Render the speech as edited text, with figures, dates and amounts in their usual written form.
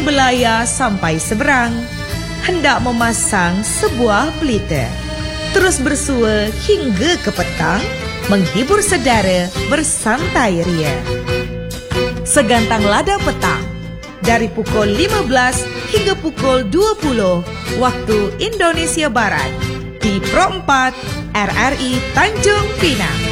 Belaya sampai seberang, hendak memasang sebuah pelita. Terus bersua hingga ke petang, menghibur saudara bersantai ria. Segantang lada petang, dari pukul 15 hingga pukul 20 waktu Indonesia Barat, di Pro 4 RRI Tanjung Pinang.